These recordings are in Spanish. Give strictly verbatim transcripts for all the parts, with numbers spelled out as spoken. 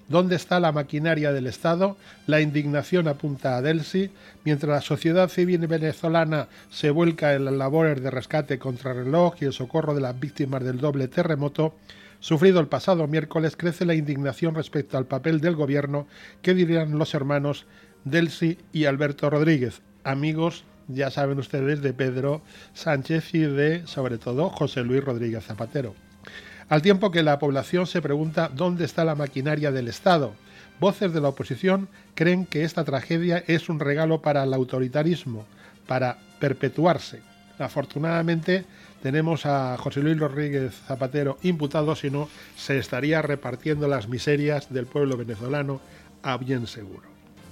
¿Dónde está la maquinaria del Estado? La indignación apunta a Delcy, mientras la sociedad civil venezolana se vuelca en las labores de rescate contrarreloj y el socorro de las víctimas del doble terremoto sufrido el pasado miércoles, crece la indignación respecto al papel del gobierno que dirán los hermanos Delcy y Alberto Rodríguez, amigos, ya saben ustedes, de Pedro Sánchez y de, sobre todo, José Luis Rodríguez Zapatero. Al tiempo que la población se pregunta dónde está la maquinaria del Estado, voces de la oposición creen que esta tragedia es un regalo para el autoritarismo, para perpetuarse. Afortunadamente tenemos a José Luis Rodríguez Zapatero imputado, si no se estaría repartiendo las miserias del pueblo venezolano a bien seguro.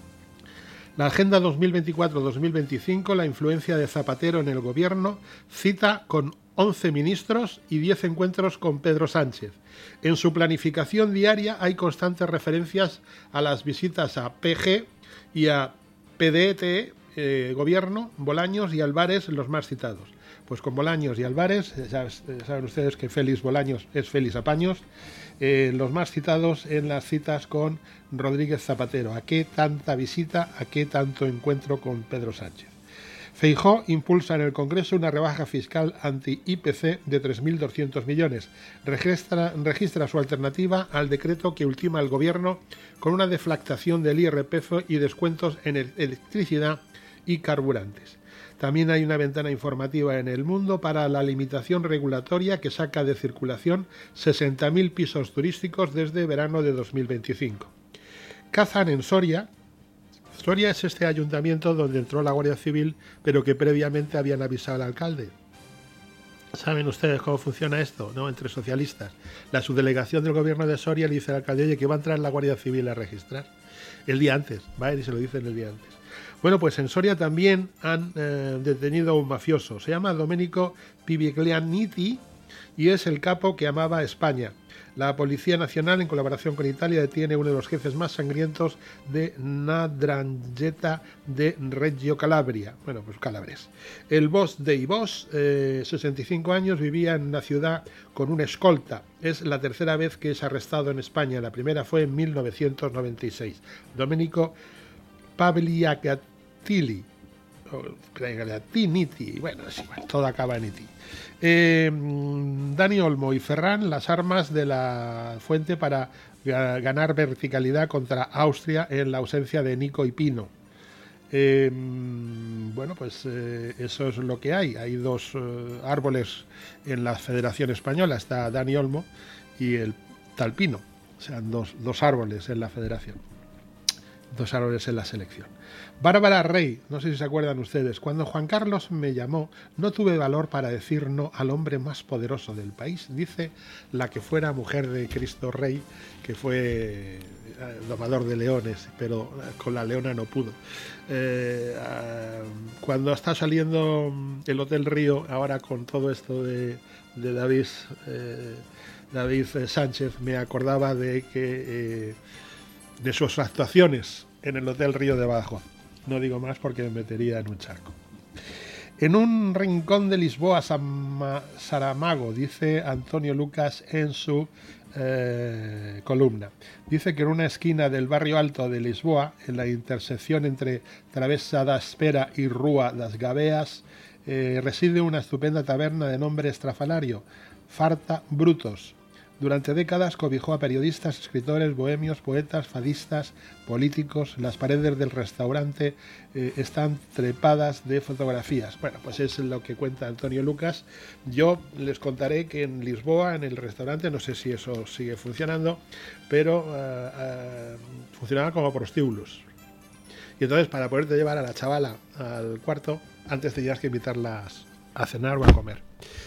La Agenda dos mil veinticuatro dos mil veinticinco, la influencia de Zapatero en el gobierno, cita con once ministros y diez encuentros con Pedro Sánchez. En su planificación diaria hay constantes referencias a las visitas a P G y a P D T, eh, Gobierno, Bolaños y Álvarez, los más citados. Pues con Bolaños y Álvarez, ya saben ustedes que Félix Bolaños es Félix Apaños, eh, los más citados en las citas con Rodríguez Zapatero. ¿A qué tanta visita, a qué tanto encuentro con Pedro Sánchez? Feijóo impulsa en el Congreso una rebaja fiscal anti-I P C de tres mil doscientos millones. Registra, registra su alternativa al decreto que ultima el Gobierno con una deflactación del I R P F y descuentos en electricidad y carburantes. También hay una ventana informativa en El Mundo para la limitación regulatoria que saca de circulación sesenta mil pisos turísticos desde verano de dos mil veinticinco. Cazan en Soria. Soria es este ayuntamiento donde entró la Guardia Civil, pero que previamente habían avisado al alcalde. ¿Saben ustedes cómo funciona esto, no? Entre socialistas. La subdelegación del gobierno de Soria le dice al alcalde, oye, que va a entrar la Guardia Civil a registrar. El día antes, va y se lo dicen el día antes. Bueno, pues en Soria también han eh, detenido a un mafioso. Se llama Domenico Piviglianiti y es el capo que amaba a España. La Policía Nacional, en colaboración con Italia, detiene a uno de los jefes más sangrientos de 'Ndrangheta de Reggio Calabria. Bueno, pues calabres. El boss dei boss, eh, sesenta y cinco años, vivía en la ciudad con una escolta. Es la tercera vez que es arrestado en España. La primera fue en mil novecientos noventa y seis. Domenico Pagliacatili, Pagliatiniti, bueno, es igual, todo acaba en iti. Eh, Dani Olmo y Ferran, las armas de la Fuente para ganar verticalidad contra Austria en la ausencia de Nico y Pino. Eh, bueno, pues eh, eso es lo que hay. Hay dos eh, árboles en la Federación Española, está Dani Olmo y el tal Pino, o sea, dos, dos árboles en la Federación. Dos árboles en la selección. Bárbara Rey, no sé si se acuerdan ustedes, cuando Juan Carlos me llamó, no tuve valor para decir no al hombre más poderoso del país, dice la que fuera mujer de Cristo Rey, que fue domador de leones, pero con la leona no pudo. Eh, cuando está saliendo el Hotel Río, ahora con todo esto de, de David, eh, David Sánchez, me acordaba de que... Eh, de sus actuaciones en el Hotel Río de Badajoz. No digo más porque me metería en un charco. En un rincón de Lisboa, Saramago, dice Antonio Lucas en su eh, columna. Dice que en una esquina del barrio alto de Lisboa, en la intersección entre Travessa da Espera y Rúa das Gabeas, eh, reside una estupenda taberna de nombre estrafalario, Farta Brutos. Durante décadas cobijó a periodistas, escritores, bohemios, poetas, fadistas, políticos. Las paredes del restaurante eh, están trepadas de fotografías. Bueno, pues es lo que cuenta Antonio Lucas. Yo les contaré que en Lisboa, en el restaurante, no sé si eso sigue funcionando, pero uh, uh, funcionaba como prostíbulos. Y entonces, para poderte llevar a la chavala al cuarto, antes tenías que invitarlas a cenar o a comer.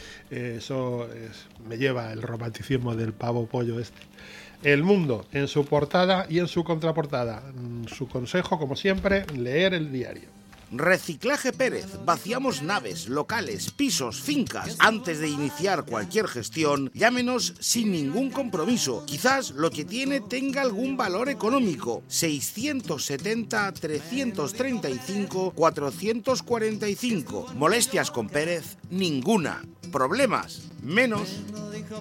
Eso es, me lleva el romanticismo del pavo pollo este. El Mundo, en su portada y en su contraportada. Su consejo, como siempre, leer el diario. Reciclaje Pérez. Vaciamos naves, locales, pisos, fincas. Antes de iniciar cualquier gestión, llámenos sin ningún compromiso. Quizás lo que tiene tenga algún valor económico. seiscientos setenta, trescientos treinta y cinco, cuatrocientos cuarenta y cinco. Molestias con Pérez, ninguna. Problemas, menos.